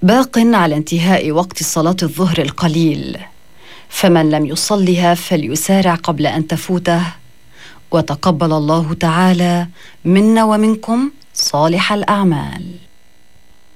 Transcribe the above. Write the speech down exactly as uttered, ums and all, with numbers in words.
باق على انتهاء وقت صلاة الظهر القليل، فمن لم يصلها فليسارع قبل أن تفوته، وتقبل الله تعالى منا ومنكم صالح الأعمال.